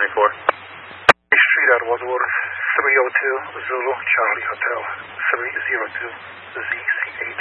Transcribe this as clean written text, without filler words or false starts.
24. Street out of Waterwater, 302 Zulu Charlie Hotel, 302 ZCH.